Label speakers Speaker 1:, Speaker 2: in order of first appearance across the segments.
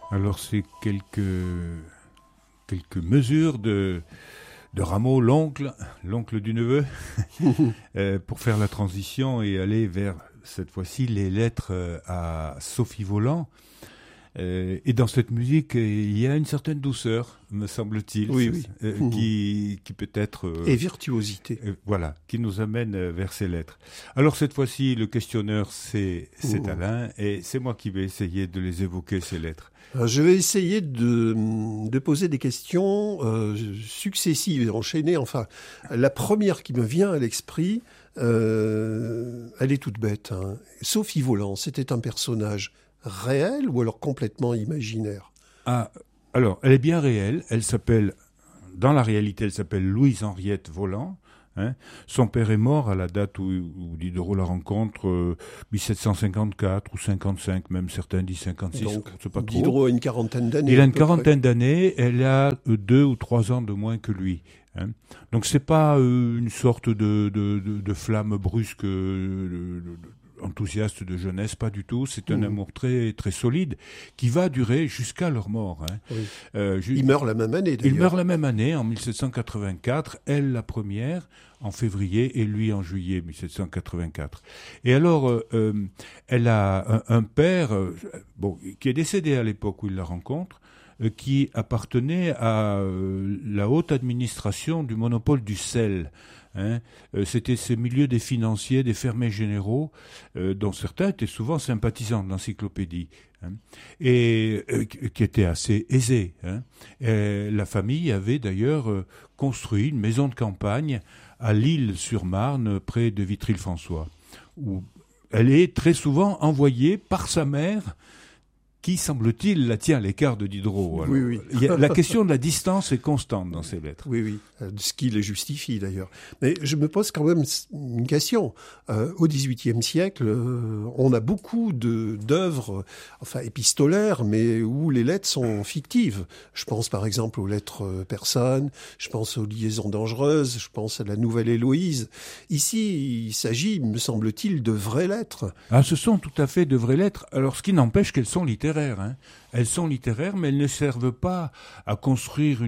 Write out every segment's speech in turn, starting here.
Speaker 1: Alors c'est quelques mesures de Rameau, l'oncle du neveu, pour faire la transition et aller vers, cette fois-ci, les lettres à Sophie Volant. Et dans cette musique, il y a une certaine douceur, me semble-t-il,
Speaker 2: oui.
Speaker 1: Qui peut être...
Speaker 2: et virtuosité.
Speaker 1: Voilà, qui nous amène vers ces lettres. Alors cette fois-ci, le questionneur, c'est Alain, et c'est moi qui vais essayer de les évoquer, ces lettres.
Speaker 2: Alors, je vais essayer de poser des questions successives et enchaînées. Enfin, la première qui me vient à l'esprit, elle est toute bête. Hein. Sophie Volant, c'était un personnage réel ou alors complètement imaginaire?
Speaker 1: Ah, alors, elle est bien réelle. Dans la réalité, elle s'appelle Louise Henriette Volant. Hein. Son père est mort à la date où Diderot la rencontre, 1754 ou 55, même certains disent 56.
Speaker 2: Donc,
Speaker 1: c'est pas trop.
Speaker 2: Diderot a une quarantaine d'années.
Speaker 1: Il a une quarantaine d'années, elle a 2 ou 3 ans de moins que lui. Hein. Donc c'est pas une sorte de flamme brusque, enthousiaste de jeunesse, pas du tout. C'est un amour très très solide qui va durer jusqu'à leur mort. Hein.
Speaker 2: Oui. Il meurt la même année, d'ailleurs.
Speaker 1: Il meurt la même année, en 1784. Elle, la première, en février, et lui, en juillet 1784. Et alors, elle a un père qui est décédé à l'époque où il la rencontre, qui appartenait à la haute administration du monopole du sel. Hein, c'était ces milieux des financiers, des fermiers généraux, dont certains étaient souvent sympathisants de l'encyclopédie, hein, et qui étaient assez aisés. Hein. La famille avait d'ailleurs construit une maison de campagne à L'Isle-sur-Marne, près de Vitry-le-François, où elle est très souvent envoyée par sa mère, qui, semble-t-il, la tient à l'écart de Diderot. Alors,
Speaker 2: oui.
Speaker 1: La question de la distance est constante dans ces lettres.
Speaker 2: Oui. Ce qui les justifie, d'ailleurs. Mais je me pose quand même une question. Au XVIIIe siècle, on a beaucoup d'œuvres, épistolaires, mais où les lettres sont fictives. Je pense, par exemple, aux lettres persanes, je pense aux liaisons dangereuses, je pense à la Nouvelle Héloïse. Ici, il s'agit, me semble-t-il, de vraies lettres.
Speaker 1: Ah, ce sont tout à fait de vraies lettres. Alors, ce qui n'empêche qu'elles sont littéraires. Hein. Elles sont littéraires, mais elles ne servent pas à construire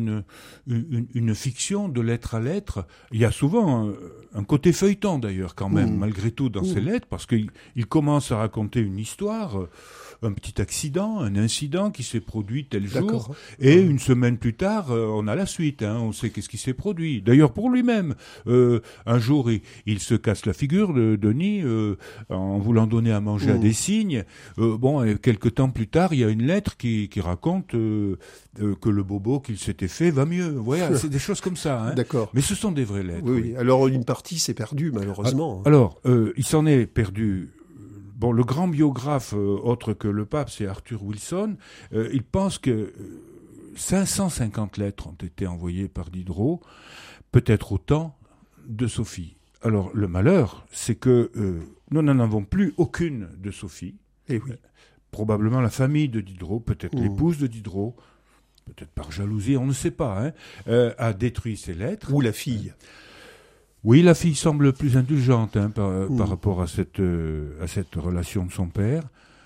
Speaker 1: une fiction de lettre à lettre. Il y a souvent un côté feuilleton, d'ailleurs, quand même, malgré tout, dans ces lettres, parce qu'il commence à raconter une histoire, un petit accident, un incident qui s'est produit tel jour, et une semaine plus tard, on a la suite, hein, on sait qu'est-ce qui s'est produit. D'ailleurs, pour lui-même, un jour, il se casse la figure, Denis, en voulant donner à manger à des cygnes. Et quelque temps plus tard, il y a une lettre qui raconte que le bobo qu'il s'était fait va mieux. Voilà, c'est des choses comme ça. Hein.
Speaker 2: D'accord.
Speaker 1: Mais ce sont des vraies lettres.
Speaker 2: Oui. Alors, une partie s'est perdue, malheureusement.
Speaker 1: Alors, il s'en est perdu... le grand biographe, autre que le pape, c'est Arthur Wilson. Il pense que 550 lettres ont été envoyées par Diderot, peut-être autant de Sophie. Alors, le malheur, c'est que nous n'en avons plus aucune de Sophie.
Speaker 2: Eh oui.
Speaker 1: Probablement la famille de Diderot, peut-être l'épouse de Diderot, peut-être par jalousie, on ne sait pas, a détruit ces lettres.
Speaker 2: Ou la fille.
Speaker 1: Oui, la fille semble plus indulgente par rapport à cette relation de son père,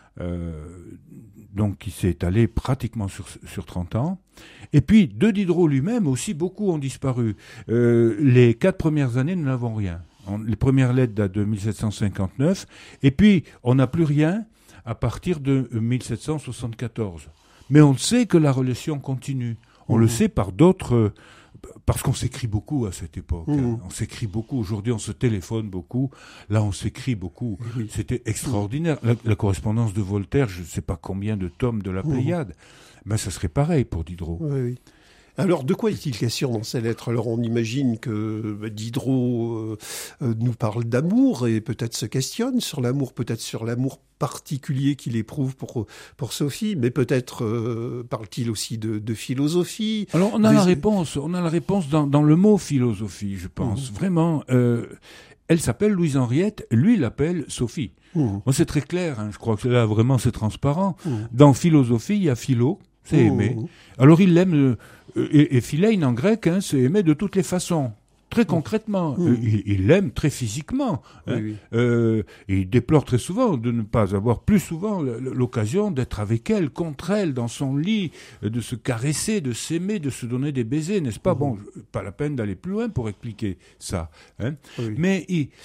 Speaker 1: donc qui s'est étalée pratiquement sur 30 ans. Et puis, de Diderot lui-même aussi, beaucoup ont disparu. Les 4 premières années, nous n'avons rien. Les premières lettres datent de 1759, et puis on n'a plus rien à partir de 1774. Mais on sait que la relation continue. On le sait par d'autres... Parce qu'on s'écrit beaucoup à cette époque. Hein. On s'écrit beaucoup. Aujourd'hui, on se téléphone beaucoup. Là, on s'écrit beaucoup. Oui. C'était extraordinaire. La correspondance de Voltaire, je ne sais pas combien de tomes de la Pléiade. Mais ça serait pareil pour Diderot.
Speaker 2: Oui. Alors, de quoi est-il question dans ces lettres? Alors, on imagine que Diderot nous parle d'amour et peut-être se questionne sur l'amour, peut-être sur l'amour particulier qu'il éprouve pour Sophie, mais peut-être parle-t-il aussi de philosophie.
Speaker 1: Alors, on a la réponse dans le mot philosophie, je pense. Vraiment, elle s'appelle Louise Henriette, lui l'appelle Sophie. Bon, c'est très clair, hein, je crois que là, vraiment, c'est transparent. Dans philosophie, il y a philo, c'est aimer. Alors, il l'aime... Et philein en grec, c'est aimer de toutes les façons. très concrètement. Il l'aime très physiquement. Hein. Il déplore très souvent de ne pas avoir plus souvent l'occasion d'être avec elle, contre elle, dans son lit, de se caresser, de s'aimer, de se donner des baisers, n'est-ce pas? Bon, pas la peine d'aller plus loin pour expliquer ça. Hein. Mais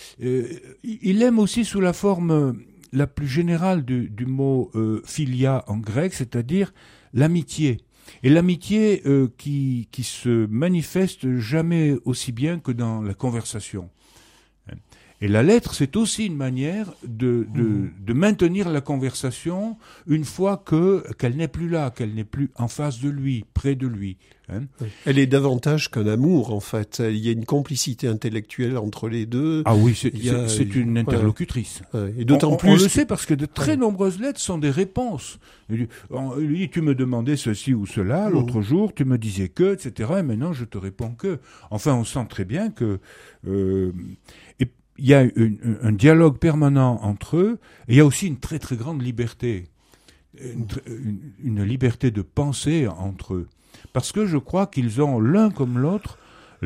Speaker 1: il aime aussi sous la forme la plus générale du mot philia en grec, c'est-à-dire l'amitié. Et l'amitié qui se manifeste jamais aussi bien que dans la conversation. Et la lettre, c'est aussi une manière de maintenir la conversation une fois qu'elle n'est plus là, qu'elle n'est plus en face de lui, près de lui. Hein.
Speaker 2: Elle est davantage qu'un amour, en fait. Il y a une complicité intellectuelle entre les deux.
Speaker 1: Ah oui, c'est une interlocutrice.
Speaker 2: Et d'autant plus...
Speaker 1: On le sait parce que de très nombreuses lettres sont des réponses. Lui, tu me demandais ceci ou cela, l'autre jour, tu me disais que, etc. Et maintenant, je te réponds que. Enfin, on sent très bien que... il y a un dialogue permanent entre eux, et il y a aussi une très très grande liberté, une liberté de penser entre eux. Parce que je crois qu'ils ont l'un comme l'autre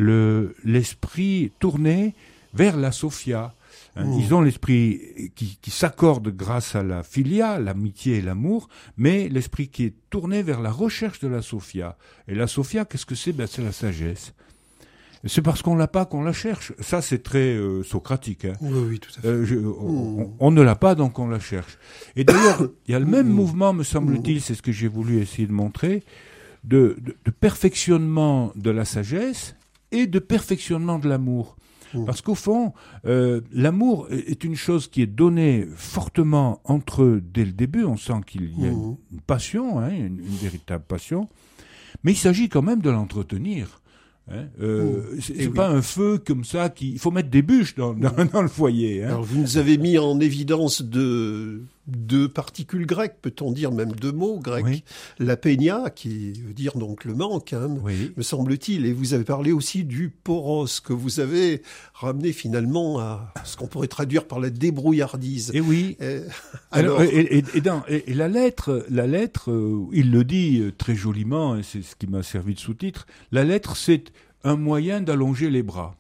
Speaker 1: l'esprit tourné vers la Sophia. Ils ont l'esprit qui s'accorde grâce à la philia, l'amitié et l'amour, mais l'esprit qui est tourné vers la recherche de la Sophia. Et la Sophia, qu'est-ce que c'est? C'est la sagesse. C'est parce qu'on l'a pas qu'on la cherche. Ça, c'est très socratique. Hein.
Speaker 2: Oui, tout à fait.
Speaker 1: On ne l'a pas, donc on la cherche. Et d'ailleurs, il y a le même mouvement, me semble-t-il, c'est ce que j'ai voulu essayer de montrer, de perfectionnement de la sagesse et de perfectionnement de l'amour. Parce qu'au fond, l'amour est une chose qui est donnée fortement entre eux dès le début. On sent qu'il y a une passion, hein, une véritable passion. Mais il s'agit quand même de l'entretenir. Hein, c'est pas un feu comme ça il faut mettre des bûches dans le foyer. Hein.
Speaker 2: Alors vous nous avez mis en évidence deux particules grecques, peut-on dire, même deux mots grecs. Oui. La peña, qui veut dire donc le manque, hein, me semble-t-il. Et vous avez parlé aussi du poros, que vous avez ramené finalement à ce qu'on pourrait traduire par la débrouillardise.
Speaker 1: Et oui. Alors, et la lettre, il le dit très joliment, et c'est ce qui m'a servi de sous-titre, la lettre, c'est un moyen d'allonger les bras.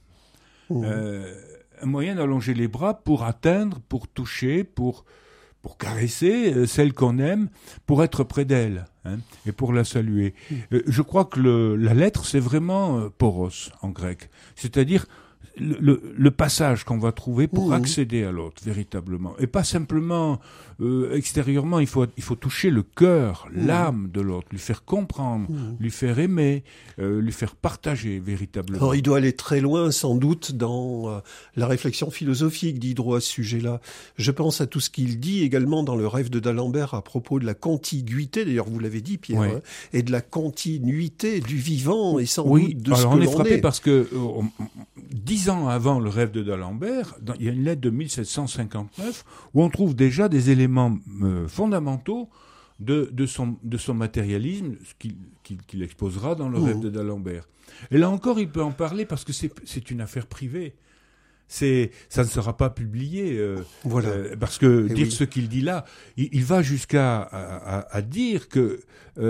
Speaker 1: Un moyen d'allonger les bras pour atteindre, pour toucher, pour caresser celle qu'on aime, pour être près d'elle, hein, et pour la saluer. Je crois que la lettre, c'est vraiment poros en grec. C'est-à-dire le passage qu'on va trouver pour accéder à l'autre, véritablement. Et pas simplement extérieurement, il faut toucher le cœur, l'âme de l'autre, lui faire comprendre, lui faire aimer, lui faire partager véritablement.
Speaker 2: Alors, il doit aller très loin, sans doute, dans la réflexion philosophique d'Hydro à ce sujet-là. Je pense à tout ce qu'il dit également dans le rêve de d'Alembert à propos de la contiguïté, d'ailleurs vous l'avez dit Pierre, hein, et de la continuité du vivant et sans doute de ce que l'on est.
Speaker 1: Alors on est frappé parce que 10 ans avant le rêve de d'Alembert, il y a une lettre de 1759 où on trouve déjà des éléments fondamentaux de son matérialisme, qu'il exposera dans le rêve de d'Alembert. Et là encore, il peut en parler parce que c'est une affaire privée. Ça ne sera pas publié, parce que ce qu'il dit là, il va jusqu'à à dire que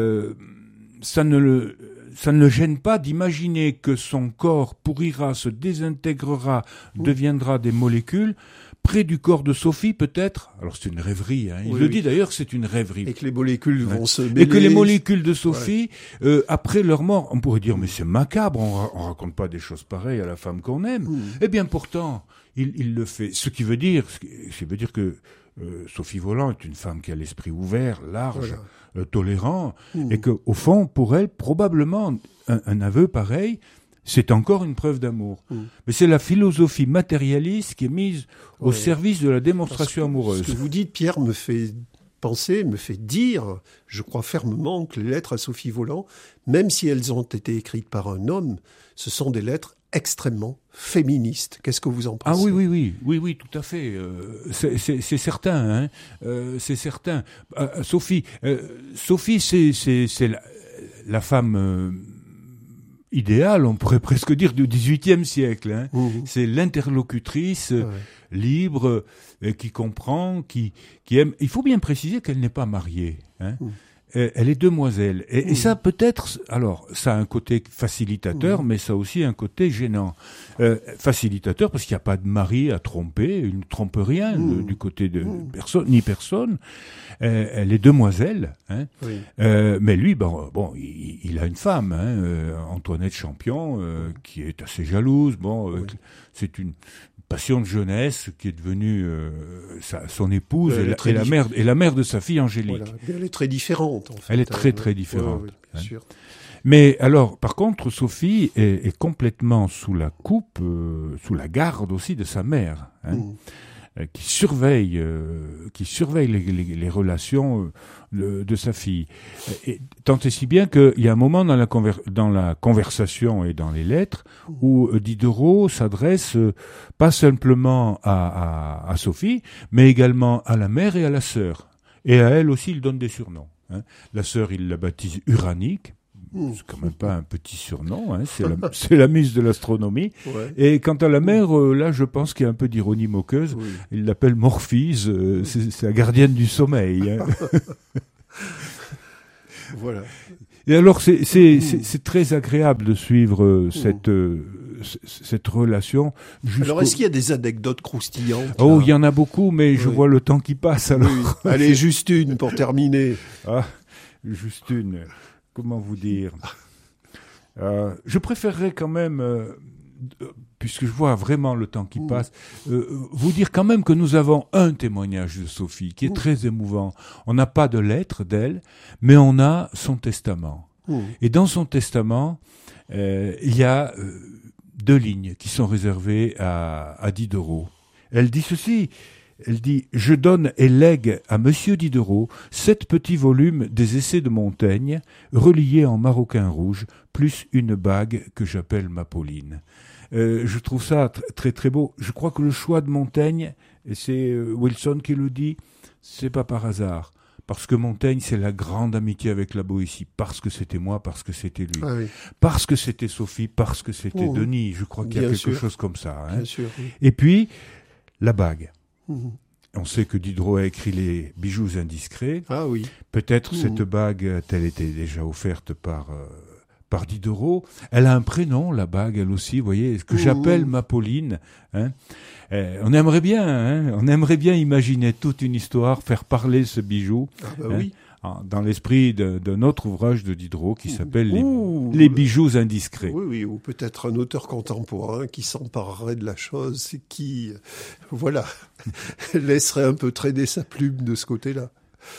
Speaker 1: ça ne le gêne pas d'imaginer que son corps pourrira, se désintégrera, deviendra des molécules, près du corps de Sophie peut-être. Alors c'est une rêverie, hein. Il le dit d'ailleurs que c'est une rêverie.
Speaker 2: Et que les molécules vont se mêler.
Speaker 1: Et que les molécules de Sophie, après leur mort, on pourrait dire mais c'est macabre, on raconte pas des choses pareilles à la femme qu'on aime. Eh bien pourtant, il le fait. Ce qui veut dire que Sophie Volant est une femme qui a l'esprit ouvert, large, tolérant, et que au fond, pour elle, probablement, un aveu pareil, c'est encore une preuve d'amour. Mais c'est la philosophie matérialiste qui est mise au service de la démonstration amoureuse.
Speaker 2: Ce que vous dites, Pierre, me fait penser, me fait dire, je crois fermement que les lettres à Sophie Volant, même si elles ont été écrites par un homme, ce sont des lettres extrêmement féministes. Qu'est-ce que vous en pensez?
Speaker 1: Ah oui, tout à fait. C'est certain, hein. C'est certain. Sophie, c'est la femme idéale, on pourrait presque dire, du XVIIIe siècle. Hein. C'est l'interlocutrice libre, qui comprend, qui aime. Il faut bien préciser qu'elle n'est pas mariée. Hein. elle est demoiselle. Et ça, peut-être, alors, ça a un côté facilitateur, mais ça a aussi un côté gênant. Facilitateur, parce qu'il n'y a pas de mari à tromper, il ne trompe rien du côté de personne. Elle est demoiselle, hein.
Speaker 2: Oui.
Speaker 1: Mais lui, il a une femme, Antoinette Champion, qui est assez jalouse. C'est une passion de jeunesse qui est devenue son épouse et la mère de sa fille Angélique.
Speaker 2: Voilà. Elle est très différente, en fait.
Speaker 1: Elle est très différente.
Speaker 2: Oui, bien sûr.
Speaker 1: Mais alors, par contre, Sophie est complètement sous la coupe, sous la garde aussi de sa mère, qui surveille les relations de sa fille. Et, tant et si bien qu'il y a un moment dans la conversation et dans les lettres où Diderot s'adresse pas simplement à Sophie, mais également à la mère et à la sœur. Et à elle aussi, il donne des surnoms. La sœur, il la baptise Uranique. C'est quand même pas un petit surnom, c'est la muse de l'astronomie. Ouais. Et quant à la mère, là, je pense qu'il y a un peu d'ironie moqueuse. Oui. Il l'appelle Morphise, c'est la gardienne du sommeil.
Speaker 2: Voilà.
Speaker 1: Et alors, c'est très agréable de suivre cette relation.
Speaker 2: Alors, est-ce qu'il y a des anecdotes croustillantes?
Speaker 1: Oh, il y en a beaucoup, mais je vois le temps qui passe. Alors.
Speaker 2: Oui. Allez, juste une pour terminer.
Speaker 1: Juste une. Comment vous dire? Je préférerais quand même, puisque je vois vraiment le temps qui passe, vous dire quand même que nous avons un témoignage de Sophie qui est très émouvant. On n'a pas de lettre d'elle, mais on a son testament. Et dans son testament, il y a 2 lignes qui sont réservées à Diderot. Elle dit ceci. Elle dit « Je donne et lègue à Monsieur Diderot 7 petits volumes des essais de Montaigne, reliés en maroquin rouge, plus une bague que j'appelle ma Pauline. » Je trouve ça très très beau. Je crois que le choix de Montaigne, et c'est Wilson qui le dit, c'est pas par hasard. Parce que Montaigne, c'est la grande amitié avec la Boétie. Parce que c'était moi, parce que c'était lui. Ah oui. Parce que c'était Sophie, parce que c'était Denis. Je crois qu'il y a quelque chose comme ça.
Speaker 2: Bien sûr, oui.
Speaker 1: Et puis, la bague. On sait que Diderot a écrit les bijoux indiscrets.
Speaker 2: Ah oui.
Speaker 1: Peut-être cette bague a-t-elle été déjà offerte par Diderot. Elle a un prénom, la bague, elle aussi, vous voyez, que j'appelle ma Pauline. On aimerait bien imaginer toute une histoire, faire parler ce bijou. Ah bah oui. Dans l'esprit d'un autre ouvrage de Diderot qui s'appelle les bijoux indiscrets.
Speaker 2: Oui, ou peut-être un auteur contemporain qui s'emparerait de la chose et qui, laisserait un peu traîner sa plume de ce côté-là.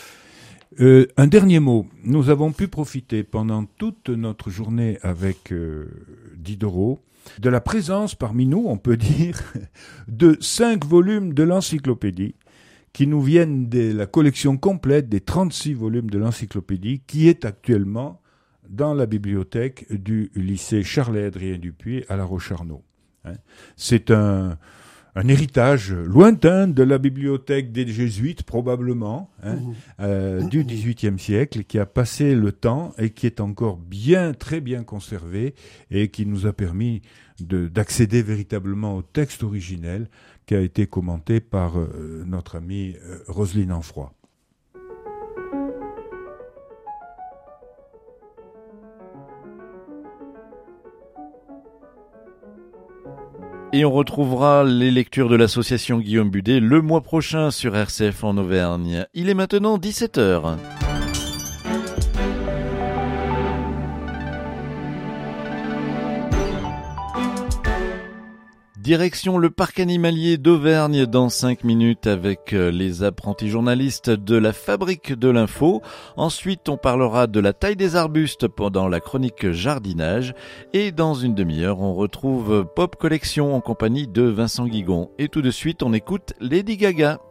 Speaker 1: Un dernier mot. Nous avons pu profiter pendant toute notre journée avec Diderot de la présence parmi nous, on peut dire, de 5 volumes de l'encyclopédie qui nous viennent de la collection complète des 36 volumes de l'encyclopédie qui est actuellement dans la bibliothèque du lycée Charles-Adrien Dupuy à La Roche-Arnaud. C'est un héritage lointain de la bibliothèque des Jésuites, probablement, du XVIIIe siècle, qui a passé le temps et qui est encore très bien conservé et qui nous a permis d'accéder véritablement au texte originel qui a été commenté par notre amie Roselyne Anfroy.
Speaker 3: Et on retrouvera les lectures de l'association Guillaume Budet le mois prochain sur RCF en Auvergne. Il est maintenant 17h. Direction le parc animalier d'Auvergne dans 5 minutes avec les apprentis journalistes de la Fabrique de l'Info. Ensuite, on parlera de la taille des arbustes pendant la chronique jardinage. Et dans une demi-heure, on retrouve Pop Collection en compagnie de Vincent Guigon. Et tout de suite, on écoute Lady Gaga.